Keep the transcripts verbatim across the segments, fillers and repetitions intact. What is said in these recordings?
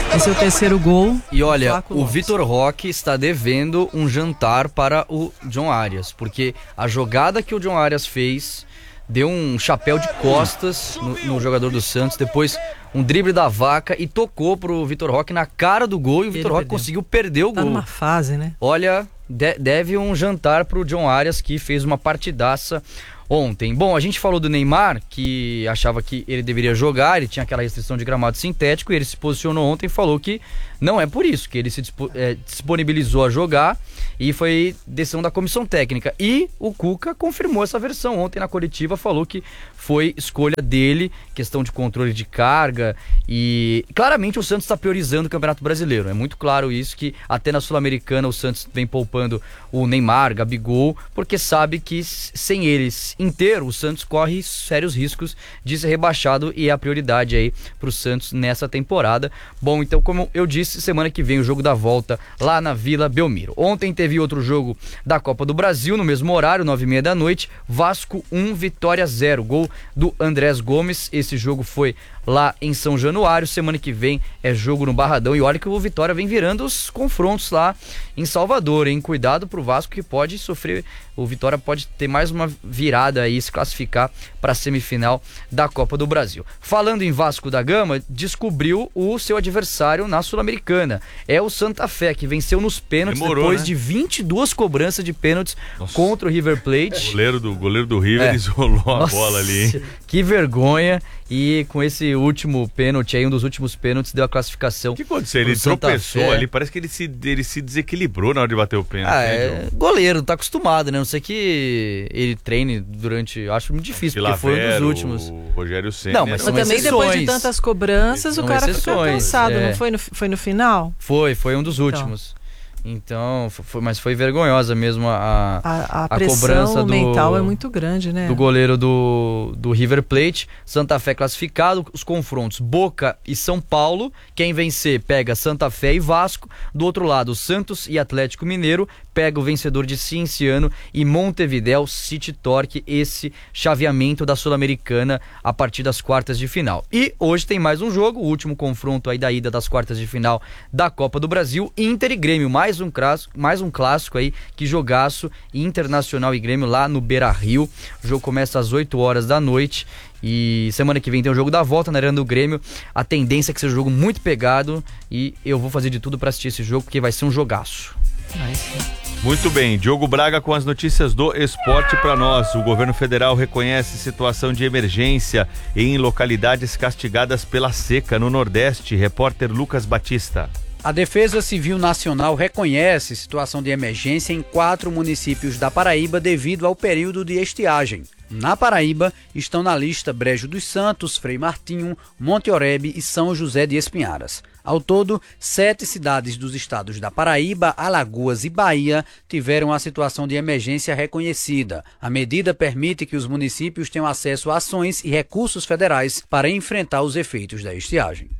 Esse é o terceiro gol. E olha, o Vitor Roque está devendo um jantar para o John Arias, porque a jogada que o John Arias fez deu um chapéu de costas no, no jogador do Santos, depois um drible da vaca e tocou pro Vitor Roque na cara do gol, e o Vitor Roque conseguiu perder o tá gol. Tá numa fase, né? Olha, de, deve um jantar pro John Arias, que fez uma partidaça ontem. Bom, a gente falou do Neymar, que achava que ele deveria jogar, ele tinha aquela restrição de gramado sintético, e ele se posicionou ontem e falou que não é por isso, que ele se dispo, é, disponibilizou a jogar, e foi decisão da comissão técnica. E o Cuca confirmou essa versão ontem na coletiva, falou que foi escolha dele, questão de controle de carga, e claramente o Santos está priorizando o Campeonato Brasileiro. É muito claro isso, que até na Sul-Americana o Santos vem poupando o Neymar, Gabigol, porque sabe que sem eles inteiro, o Santos corre sérios riscos de ser rebaixado, e é a prioridade aí pro Santos nessa temporada. Bom, então, como eu disse, semana que vem o jogo da volta lá na Vila Belmiro. Ontem teve outro jogo da Copa do Brasil, no mesmo horário, nove e meia da noite, Vasco um, Vitória zero, gol do Andrés Gomes. Esse jogo foi lá em São Januário. Semana que vem é jogo no Barradão, e olha que o Vitória vem virando os confrontos lá em Salvador, hein? Cuidado pro Vasco, que pode sofrer, o Vitória pode ter mais uma virada aí, se classificar para a semifinal da Copa do Brasil. Falando em Vasco da Gama, descobriu o seu adversário na Sul-Americana, é o Santa Fé, que venceu nos pênaltis. Demorou, depois né? de vinte e duas cobranças de pênaltis. Nossa. Contra o River Plate. O goleiro do, goleiro do River é. isolou a Nossa, bola ali, hein? Que vergonha. E com esse último pênalti aí, um dos últimos pênaltis, deu a classificação. O que aconteceu? Ele tropeçou Fé. ali, parece que ele se, ele se desequilibrou na hora de bater o pênalti. Ah, é goleiro, tá acostumado, né? Não sei que ele treine durante... Acho muito difícil, porque foi um dos últimos. O Rogério Ceni. Não, mas também exceções. Depois de tantas cobranças, são o cara fica cansado, é. não foi no, foi no final? Foi, foi um dos últimos. Então. Então, foi, mas foi vergonhosa mesmo a, a, a, a pressão cobrança do, mental é muito grande, né? Do goleiro do, do River Plate. Santa Fé classificado, os confrontos Boca e São Paulo. Quem vencer pega Santa Fé e Vasco. Do outro lado, Santos e Atlético Mineiro pega o vencedor de Cienciano e Montevidéu City Torque. Esse chaveamento da Sul-Americana a partir das quartas de final. E hoje tem mais um jogo, o último confronto aí da ida das quartas de final da Copa do Brasil, Inter e Grêmio, mais Mais um, clássico, mais um clássico aí, que jogaço, Internacional e Grêmio lá no Beira-Rio. O jogo começa às oito horas da noite e semana que vem tem o jogo da volta na Arena do Grêmio. A tendência é que seja um jogo muito pegado e eu vou fazer de tudo para assistir esse jogo, porque vai ser um jogaço. Muito bem, Diogo Braga com as notícias do esporte para nós. O governo federal reconhece situação de emergência em localidades castigadas pela seca no Nordeste. Repórter Lucas Batista. A Defesa Civil Nacional reconhece situação de emergência em quatro municípios da Paraíba devido ao período de estiagem. Na Paraíba estão na lista Brejo dos Santos, Frei Martinho, Monte Oreb e São José de Espinharas. Ao todo, sete cidades dos estados da Paraíba, Alagoas e Bahia tiveram a situação de emergência reconhecida. A medida permite que os municípios tenham acesso a ações e recursos federais para enfrentar os efeitos da estiagem.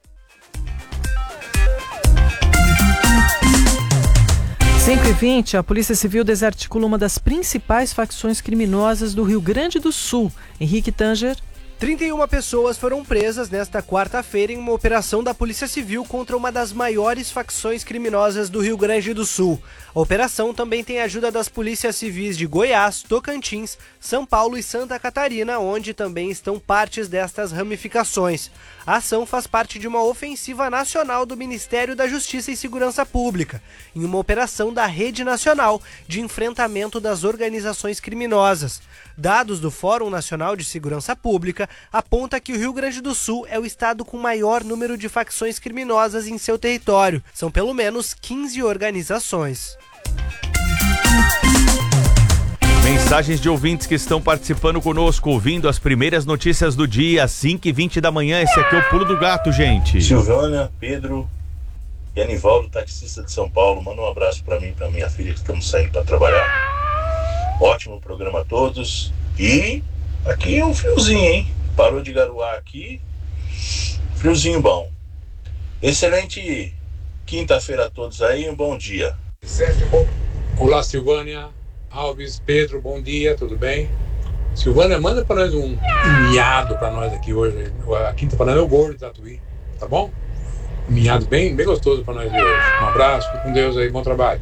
cinco e vinte, a Polícia Civil desarticula uma das principais facções criminosas do Rio Grande do Sul. Henrique Tanger. trinta e uma pessoas foram presas nesta quarta-feira em uma operação da Polícia Civil contra uma das maiores facções criminosas do Rio Grande do Sul. A operação também tem a ajuda das polícias civis de Goiás, Tocantins, São Paulo e Santa Catarina, onde também estão partes destas ramificações. A ação faz parte de uma ofensiva nacional do Ministério da Justiça e Segurança Pública, em uma operação da Rede Nacional de Enfrentamento das Organizações Criminosas. Dados do Fórum Nacional de Segurança Pública apontam que o Rio Grande do Sul é o estado com maior número de facções criminosas em seu território. São pelo menos quinze organizações. Mensagens de ouvintes que estão participando conosco, ouvindo as primeiras notícias do dia, às cinco e vinte da manhã. Esse aqui é o Pulo do Gato, gente. Silvânia, Pedro e Anivaldo, taxista de São Paulo. Manda um abraço para mim e para minha filha, que estamos saindo para trabalhar. Ótimo programa a todos. E aqui é um friozinho, hein? Parou de garoar aqui. Friozinho bom. Excelente quinta-feira a todos aí, um bom dia. Olá, Silvânia, Alves, Pedro, bom dia, tudo bem? Silvânia, manda para nós um, um miado para nós aqui hoje. A quinta para nós é o gordo da Tatuí, tá bom? um miado bem, bem gostoso para nós de hoje. Um abraço, fique com Deus aí, bom trabalho.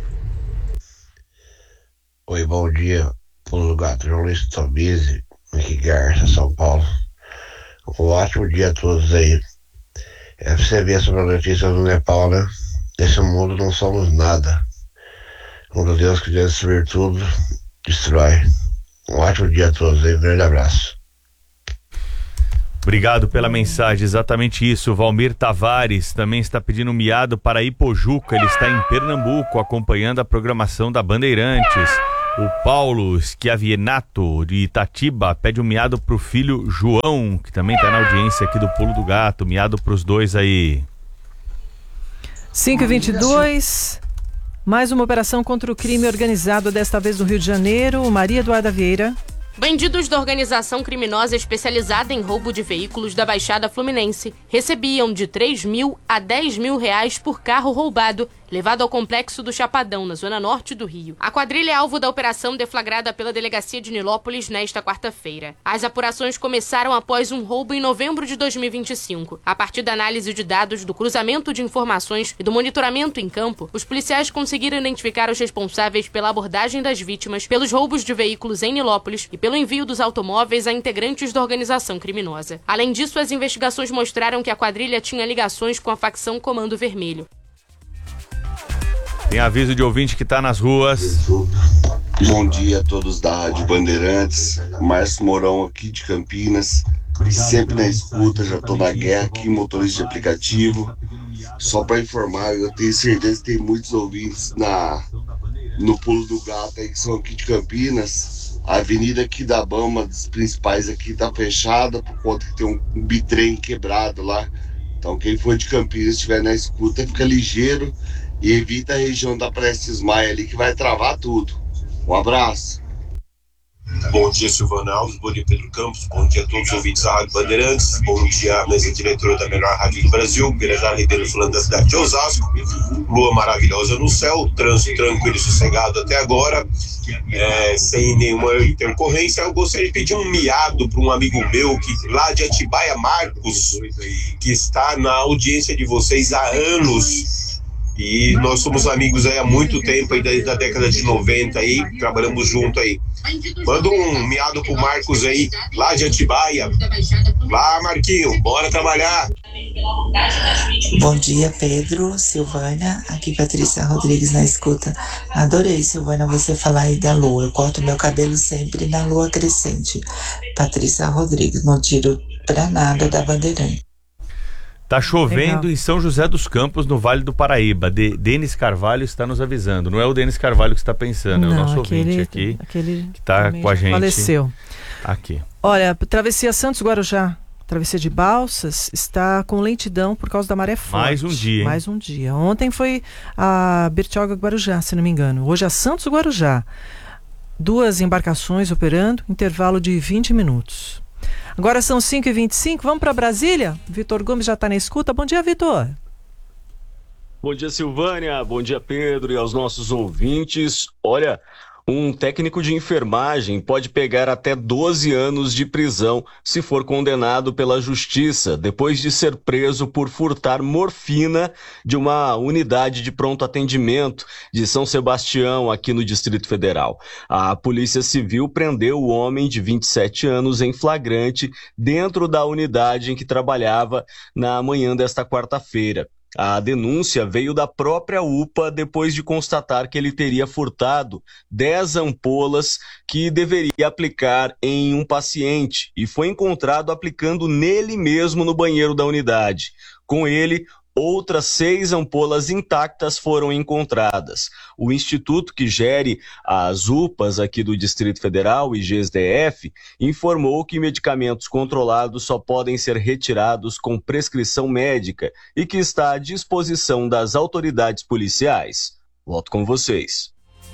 Oi, bom dia, Pulo do Gato, João Luiz Tobize, aqui Garça, São Paulo. Um ótimo dia a todos aí. É pra você ver sobre a notícia do Nepal, né? Nesse mundo não somos nada. Quando Deus quiser destruir tudo, destrói. Um ótimo dia a todos aí, um grande abraço. Obrigado pela mensagem, exatamente isso. O Valmir Tavares também está pedindo um miado para Ipojuca, ele está em Pernambuco acompanhando a programação da Bandeirantes. O Paulo Schiavienato de Itatiba pede um miado pro filho João, que também está na audiência aqui do Pulo do Gato. Miado pros dois aí. cinco e vinte e dois, mais uma operação contra o crime organizado, desta vez no Rio de Janeiro. Maria Eduarda Vieira. Bandidos da organização criminosa especializada em roubo de veículos da Baixada Fluminense recebiam de três mil a dez mil reais por carro roubado levado ao complexo do Chapadão, na zona norte do Rio. A quadrilha é alvo da operação deflagrada pela delegacia de Nilópolis nesta quarta-feira. As apurações começaram após um roubo em novembro de dois mil e vinte e cinco. A partir da análise de dados, do cruzamento de informações e do monitoramento em campo, os policiais conseguiram identificar os responsáveis pela abordagem das vítimas, pelos roubos de veículos em Nilópolis e pelo envio dos automóveis a integrantes da organização criminosa. Além disso, as investigações mostraram que a quadrilha tinha ligações com a facção Comando Vermelho. Tem aviso de ouvinte que está nas ruas. Bom dia a todos da Rádio Bandeirantes. Márcio Mourão aqui de Campinas. Sempre na escuta, já estou na guerra aqui, motorista de aplicativo. Só para informar, eu tenho certeza que tem muitos ouvintes na, no Pulo do Gato aí que são aqui de Campinas. A avenida aqui da Bama, uma das principais aqui, está fechada por conta que tem um, um bitrem quebrado lá. Então quem for de Campinas estiver na escuta, fica ligeiro e evita a região da Prestes Maia ali que vai travar tudo. Um abraço. Bom dia, Silvana Alves, bom dia, Pedro Campos, bom dia a todos os ouvintes da Rádio Bandeirantes, bom dia à mesa diretora da melhor rádio do Brasil, Pirajá Ribeiro falando da cidade de Osasco, lua maravilhosa no céu, trânsito tranquilo e sossegado até agora, é, sem nenhuma intercorrência. Eu gostaria de pedir um miado para um amigo meu que lá de Atibaia, Marcos, que está na audiência de vocês há anos. E nós somos amigos aí há muito tempo, aí desde a década de noventa aí, trabalhamos junto aí. Manda um miado pro Marcos aí, lá de Atibaia. Lá, Marquinho, bora trabalhar. Bom dia, Pedro, Silvânia, aqui Patrícia Rodrigues na escuta. Adorei, Silvânia, você falar aí da lua. Eu corto meu cabelo sempre na lua crescente. Patrícia Rodrigues, não tiro pra nada da Bandeirante. Tá chovendo Legal. Em São José dos Campos, no Vale do Paraíba. De, Denis Carvalho está nos avisando. Não é o Denis Carvalho que está pensando, Não, é o nosso aquele, ouvinte aqui aquele que está com a gente. Faleceu. Aqui. Olha, travessia Santos-Guarujá, travessia de Balsas, está com lentidão por causa da maré forte. Mais um dia, hein? Mais um dia. Ontem foi a Bertioga-Guarujá, se não me engano. Hoje é a Santos-Guarujá. Duas embarcações operando, intervalo de vinte minutos. Agora são cinco e vinte e cinco, vamos para Brasília? Vitor Gomes já está na escuta. Bom dia, Vitor. Bom dia, Silvânia. Bom dia, Pedro, e aos nossos ouvintes. Olha, um técnico de enfermagem pode pegar até doze anos de prisão se for condenado pela justiça, depois de ser preso por furtar morfina de uma unidade de pronto atendimento de São Sebastião, aqui no Distrito Federal. A Polícia Civil prendeu o homem de vinte e sete anos em flagrante dentro da unidade em que trabalhava na manhã desta quarta-feira. A denúncia veio da própria U P A depois de constatar que ele teria furtado dez ampolas que deveria aplicar em um paciente e foi encontrado aplicando nele mesmo no banheiro da unidade. Com ele, outras seis ampolas intactas foram encontradas. O instituto que gere as U P As aqui do Distrito Federal, I G S D F, informou que medicamentos controlados só podem ser retirados com prescrição médica e que está à disposição das autoridades policiais. Volto com vocês.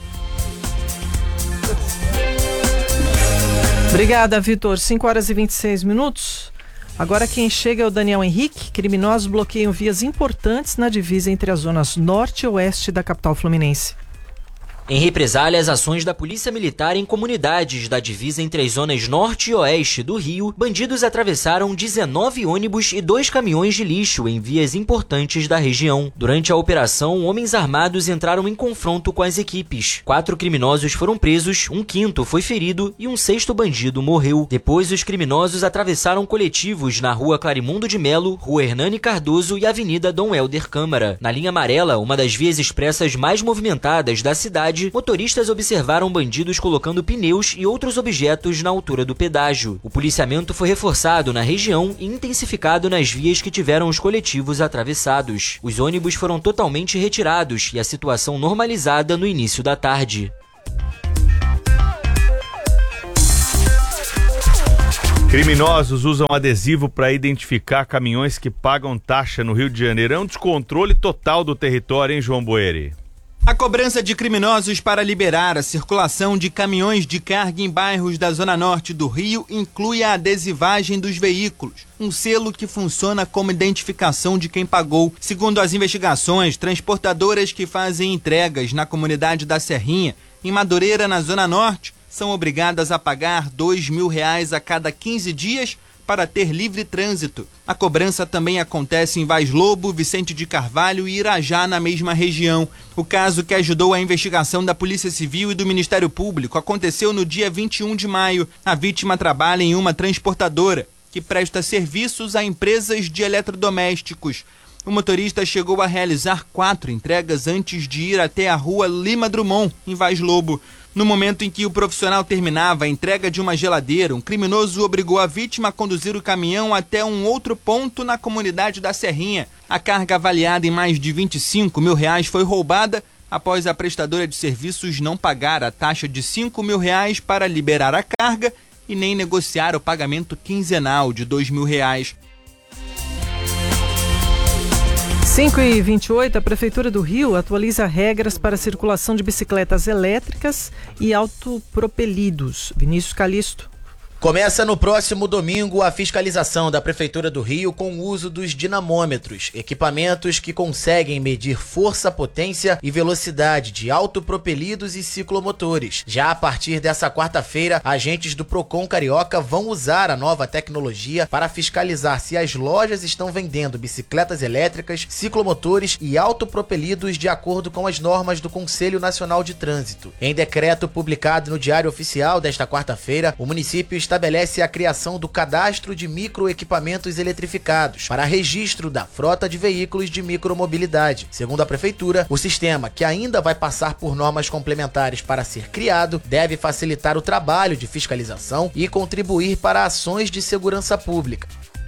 Obrigada, Vitor. cinco horas e vinte e seis minutos. Agora quem chega é o Daniel Henrique. Criminosos bloqueiam vias importantes na divisa entre as zonas norte e oeste da capital fluminense. Em represália às ações da Polícia Militar em comunidades da divisa entre as zonas norte e oeste do Rio, bandidos atravessaram dezenove ônibus e dois caminhões de lixo em vias importantes da região. Durante a operação, homens armados entraram em confronto com as equipes. Quatro criminosos foram presos, um quinto foi ferido e um sexto bandido morreu. Depois, os criminosos atravessaram coletivos na Rua Clarimundo de Melo, Rua Hernani Cardoso e Avenida Dom Helder Câmara. Na linha amarela, uma das vias expressas mais movimentadas da cidade, motoristas observaram bandidos colocando pneus e outros objetos na altura do pedágio. O policiamento foi reforçado na região e intensificado nas vias que tiveram os coletivos atravessados. Os ônibus foram totalmente retirados e a situação normalizada no início da tarde. Criminosos usam adesivo para identificar caminhões que pagam taxa no Rio de Janeiro. É um descontrole total do território, hein, João Boeri? A cobrança de criminosos para liberar a circulação de caminhões de carga em bairros da zona norte do Rio inclui a adesivagem dos veículos, um selo que funciona como identificação de quem pagou. Segundo as investigações, transportadoras que fazem entregas na comunidade da Serrinha, em Madureira, na zona norte, são obrigadas a pagar dois mil reais a cada quinze dias para ter livre trânsito. A cobrança também acontece em Vaz Lobo, Vicente de Carvalho e Irajá, na mesma região. O caso, que ajudou a investigação da Polícia Civil e do Ministério Público, aconteceu no dia vinte e um de maio. A vítima trabalha em uma transportadora que presta serviços a empresas de eletrodomésticos. O motorista chegou a realizar quatro entregas antes de ir até a Rua Lima Drummond, em Vaz Lobo. No momento em que o profissional terminava a entrega de uma geladeira, um criminoso obrigou a vítima a conduzir o caminhão até um outro ponto na comunidade da Serrinha. A carga, avaliada em mais de vinte e cinco mil reais, foi roubada após a prestadora de serviços não pagar a taxa de cinco mil reais para liberar a carga e nem negociar o pagamento quinzenal de dois mil reais. cinco e vinte e oito, a Prefeitura do Rio atualiza regras para a circulação de bicicletas elétricas e autopropelidos. Vinícius Calisto. Começa no próximo domingo a fiscalização da Prefeitura do Rio com o uso dos dinamômetros, equipamentos que conseguem medir força, potência e velocidade de autopropelidos e ciclomotores. Já a partir dessa quarta-feira, agentes do Procon Carioca vão usar a nova tecnologia para fiscalizar se as lojas estão vendendo bicicletas elétricas, ciclomotores e autopropelidos de acordo com as normas do Conselho Nacional de Trânsito. Em decreto publicado no Diário Oficial desta quarta-feira, o município está estabelece a criação do cadastro de microequipamentos eletrificados para registro da frota de veículos de micromobilidade. Segundo a Prefeitura, o sistema, que ainda vai passar por normas complementares para ser criado, deve facilitar o trabalho de fiscalização e contribuir para ações de segurança pública.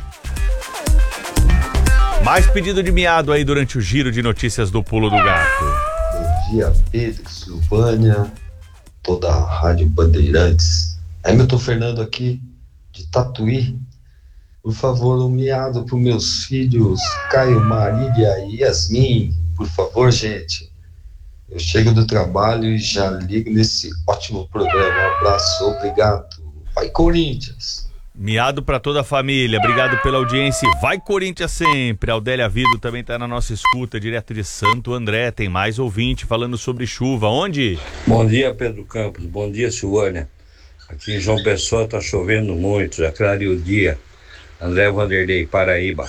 Mais pedido de miado aí durante o giro de notícias do Pulo do Gato. Bom dia, Pedro, Silvânia, toda a Rádio Bandeirantes. Hamilton Fernando aqui, de Tatuí. Por favor, um miado para os meus filhos, Caio, Marília e Yasmin. Por favor, gente. Eu chego do trabalho e já ligo nesse ótimo programa. Um abraço, obrigado. Vai, Corinthians! Miado para toda a família, obrigado pela audiência. Vai, Corinthians, sempre. A Aldélia Vido também está na nossa escuta, direto de Santo André. Tem mais ouvinte falando sobre chuva. Onde? Bom dia, Pedro Campos. Bom dia, Silvânia. Aqui em João Pessoa está chovendo muito, já clareou o dia. André Vanderlei, Paraíba.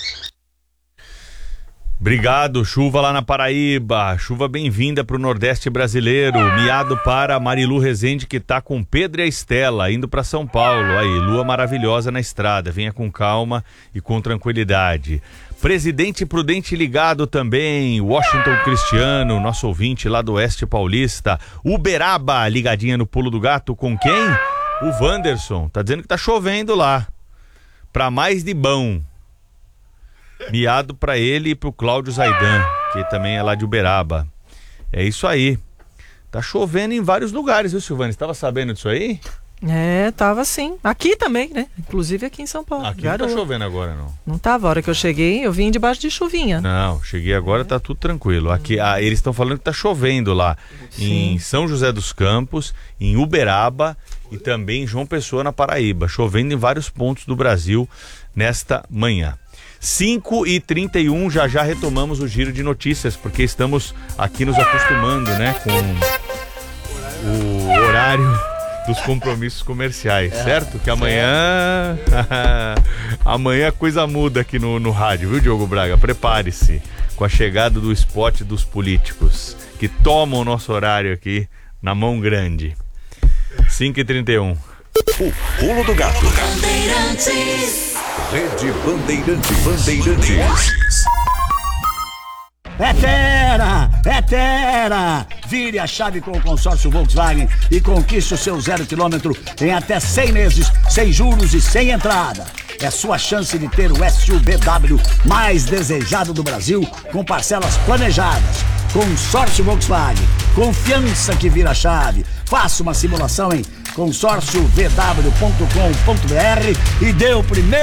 Obrigado, chuva lá na Paraíba, chuva bem-vinda para o Nordeste brasileiro. Miado para Marilu Rezende, que tá com Pedro e a Estela, indo para São Paulo. Aí, lua maravilhosa na estrada, venha com calma e com tranquilidade. Presidente Prudente ligado também, Washington Cristiano, nosso ouvinte lá do Oeste Paulista. Uberaba, ligadinha no Pulo do Gato, com quem? O Wanderson, tá dizendo que tá chovendo lá, pra mais de bom. Miado pra ele e pro Cláudio Zaidan, que também é lá de Uberaba. É isso aí, tá chovendo em vários lugares, viu, Silvana? Você tava sabendo disso aí? É, tava sim. Aqui também, né? Inclusive aqui em São Paulo. Aqui Garoa. Não tá chovendo agora, não. Não tava. A hora que eu cheguei, eu vim debaixo de chuvinha. Não, cheguei agora, tá tudo tranquilo. Aqui, ah, eles estão falando que tá chovendo lá. Sim. Em São José dos Campos, em Uberaba e também em João Pessoa, na Paraíba. Chovendo em vários pontos do Brasil nesta manhã. cinco e trinta e um, já já retomamos o giro de notícias, porque estamos aqui nos acostumando, né, com o horário dos compromissos comerciais, é, certo? Que amanhã... amanhã a coisa muda aqui no, no rádio, viu, Diogo Braga? Prepare-se com a chegada do spot dos políticos, que tomam o nosso horário aqui na mão grande. cinco e trinta e um. O Pulo do Gato. Bandeirantes. Rede Bandeirantes. Bandeirantes. É Terra! É Terra! Vire a chave com o consórcio Volkswagen e conquiste o seu zero quilômetro em até cem meses, sem juros e sem entrada. É sua chance de ter o S U V W mais desejado do Brasil, com parcelas planejadas. Consórcio Volkswagen. Confiança que vira chave. Faça uma simulação em consórcio v w ponto com ponto b r e dê o primeiro